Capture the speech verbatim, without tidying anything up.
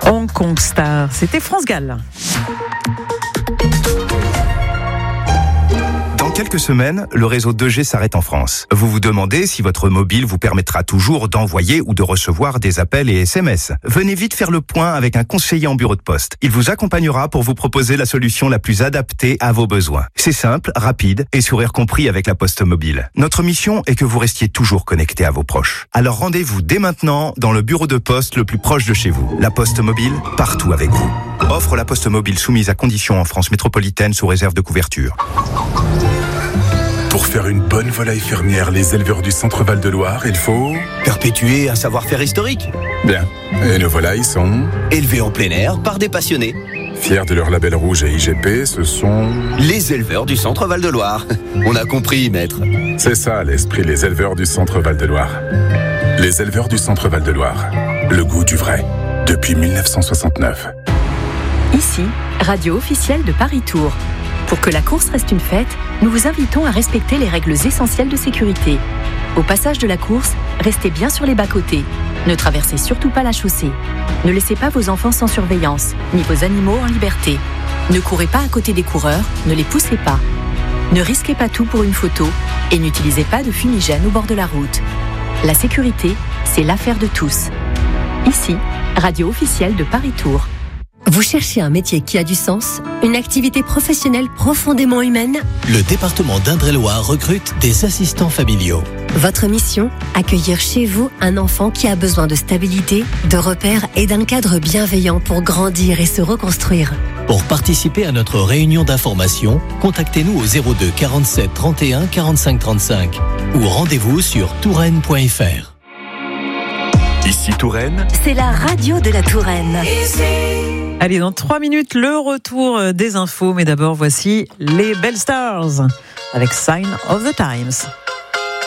Hong Kong Star, c'était France Gall. Dans quelques semaines, le réseau deux G s'arrête en France. Vous vous demandez si votre mobile vous permettra toujours d'envoyer ou de recevoir des appels et S M S. Venez vite faire le point avec un conseiller en bureau de poste. Il vous accompagnera pour vous proposer la solution la plus adaptée à vos besoins. C'est simple, rapide et sourire compris avec la Poste Mobile. Notre mission est que vous restiez toujours connecté à vos proches. Alors rendez-vous dès maintenant dans le bureau de poste le plus proche de chez vous. La Poste Mobile, partout avec vous. Offre la Poste Mobile soumise à conditions en France métropolitaine sous réserve de couverture. Pour faire une bonne volaille fermière, les éleveurs du Centre Val-de-Loire, il faut... perpétuer un savoir-faire historique. Bien. Et nos volailles sont... élevées en plein air par des passionnés. Fiers de leur label rouge et I G P, ce sont... les éleveurs du Centre Val-de-Loire. On a compris, maître. C'est ça l'esprit, les éleveurs du Centre Val-de-Loire. Les éleveurs du Centre Val-de-Loire. Le goût du vrai. Depuis mille neuf cent soixante-neuf. Ici, radio officielle de Paris Tour. Pour que la course reste une fête, nous vous invitons à respecter les règles essentielles de sécurité. Au passage de la course, restez bien sur les bas-côtés. Ne traversez surtout pas la chaussée. Ne laissez pas vos enfants sans surveillance, ni vos animaux en liberté. Ne courez pas à côté des coureurs, ne les poussez pas. Ne risquez pas tout pour une photo et n'utilisez pas de fumigène au bord de la route. La sécurité, c'est l'affaire de tous. Ici, radio officielle de Paris Tour. Vous cherchez un métier qui a du sens, une activité professionnelle profondément humaine? Le département d'Indre-et-Loire recrute des assistants familiaux. Votre mission? Accueillir chez vous un enfant qui a besoin de stabilité, de repères et d'un cadre bienveillant pour grandir et se reconstruire. Pour participer à notre réunion d'information, contactez-nous au zéro deux quarante-sept trente et un quarante-cinq trente-cinq ou rendez-vous sur touraine point f r. Ici Touraine, c'est la radio de la Touraine. Allez, dans trois minutes, le retour des infos. Mais d'abord, voici les Belles Stars avec Sign of the Times.